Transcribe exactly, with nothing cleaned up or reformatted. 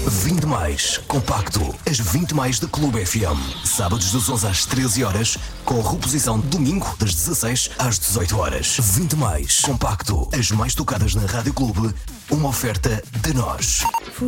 vinte mais, compacto. As vinte mais da Clube F M. Sábados das onze às treze horas, com reposição domingo das dezasseis às dezoito horas. vinte mais, compacto. As mais tocadas na Rádio Clube. Uma oferta de nós.